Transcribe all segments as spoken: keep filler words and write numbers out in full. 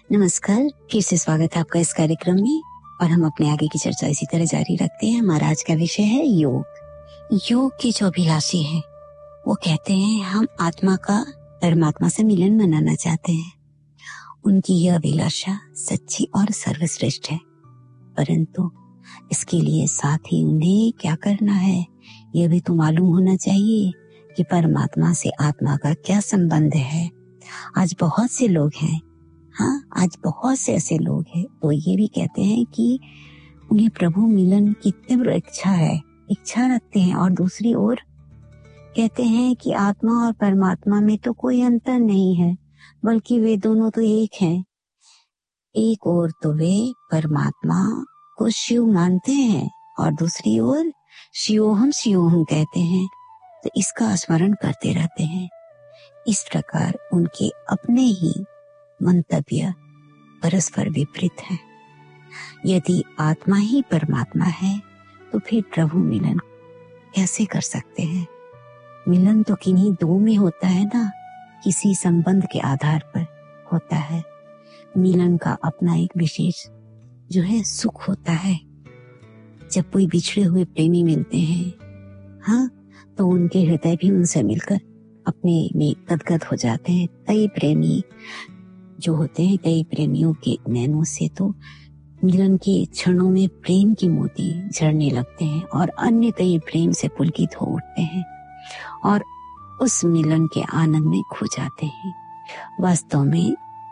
नमस्कार, फिर से स्वागत है आपका इस कार्यक्रम में। और हम अपने आगे की चर्चा इसी तरह जारी रखते हैं। हमारा आज का विषय है योग। योग के जो अभिलाषी हैं वो कहते हैं हम आत्मा का परमात्मा से मिलन मनाना चाहते हैं। उनकी यह अभिलाषा सच्ची और सर्वश्रेष्ठ है, परंतु इसके लिए साथ ही उन्हें क्या करना है यह भी तो मालूम होना चाहिए कि परमात्मा से आत्मा का क्या संबंध है। आज बहुत से लोग हैं, हाँ आज बहुत से ऐसे लोग हैं तो ये भी कहते हैं कि उन्हें प्रभु मिलन की तीव्र इच्छा है, इच्छा रखते हैं, और दूसरी ओर कहते हैं कि आत्मा और परमात्मा में तो कोई अंतर नहीं है, बल्कि वे दोनों तो एक हैं। एक ओर तो वे परमात्मा को शिव मानते हैं और दूसरी ओर शिवोहम शिवोहम कहते हैं, तो इसका स्मरण करते रहते हैं। इस प्रकार उनके अपने ही मंतव्य परस्पर विपरीत हैं। यदि आत्मा ही परमात्मा है तो फिर प्रभु मिलन कैसे कर सकते हैं? मिलन तो किन्हीं दो में होता है ना, किसी संबंध के आधार पर होता है। मिलन का अपना एक विशेष जो है सुख होता है। जब कोई बिछड़े हुए प्रेमी मिलते हैं, हाँ, तो उनके हृदय भी उनसे मिलकर अपने में गदगद हो जाते हैं। कई प्रेमी जो होते हैं, कई प्रेमियों के नैनों से तो मिलन के क्षणों में प्रेम की मोती झरने लगते हैं और अन्य कई प्रेम से पुलकित हो उठते हैं और उस मिलन के आनंद में खो जाते हैं। वास्तव में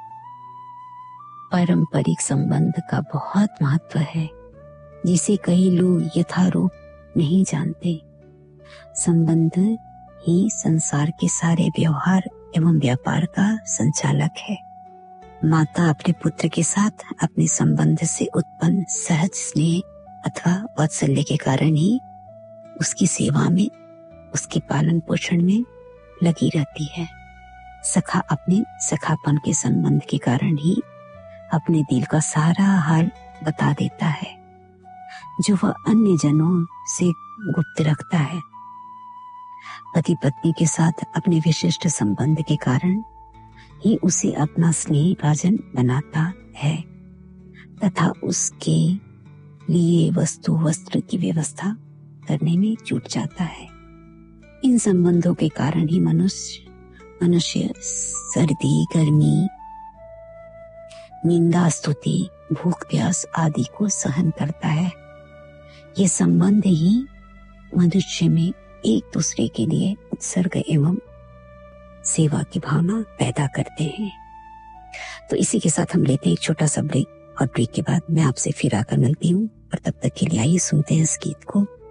पारंपरिक संबंध का बहुत महत्व है, जिसे कई लोग यथारूप नहीं जानते। संबंध ही संसार के सारे व्यवहार एवं व्यापार का संचालक है। माता अपने पुत्र के साथ अपने संबंध से उत्पन्न सहज स्नेह अथवा वात्सल्य के कारण ही उसकी सेवा में, उसके पालन पोषण में लगी रहती है। सखा अपने सखापन के संबंध के कारण ही अपने दिल का सारा हाल बता देता है, जो वह अन्य जनों से गुप्त रखता है। पति पत्नी के साथ अपने विशिष्ट संबंध के कारण ही उसे अपना स्नेह भाजन बनाता है तथा उसके लिए वस्तु वस्त्र की व्यवस्था करने में जुट जाता है। इन संबंधों के कारण ही मनुष्य मनुष्य सर्दी, गर्मी, निंदा, स्तुति, भूख प्यास आदि को सहन करता है। ये संबंध ही मनुष्य में एक दूसरे के लिए उत्सर्ग एवं सेवा की भावना पैदा करते हैं। तो इसी के साथ हम लेते हैं एक छोटा सा ब्रेक, और ब्रेक के बाद मैं आपसे फिर आकर मिलती हूँ। और तब तक के लिए आइए सुनते हैं इस गीत को।